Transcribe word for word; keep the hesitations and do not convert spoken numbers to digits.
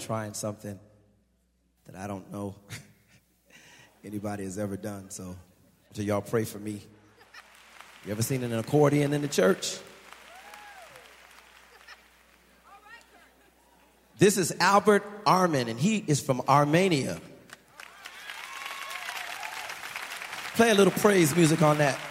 trying something that I don't know anybody has ever done. So, so y'all pray for me. You ever seen an accordion in the church? This is Albert Armin, and he is from Armenia. Play a little praise music on that.